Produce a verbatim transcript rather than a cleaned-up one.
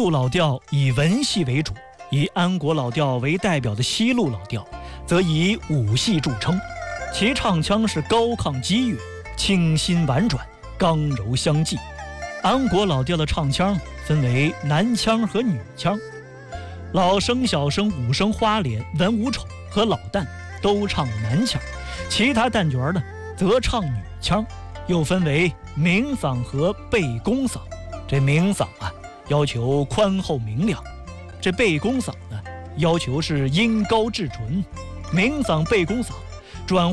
部老调以文戏为主，以安国老调为代表的西路老调则以武戏著称，其唱腔是高亢激越，清新婉转，刚柔相济。安国老调的唱腔分为男腔和女腔，老生、小生、武生、花脸、文武丑和老旦都唱男腔，其他旦角呢则唱女腔，又分为明嗓和背公嗓。这明嗓啊要求宽厚明亮，这背公嗓呢要求是音高至纯。明嗓背公嗓转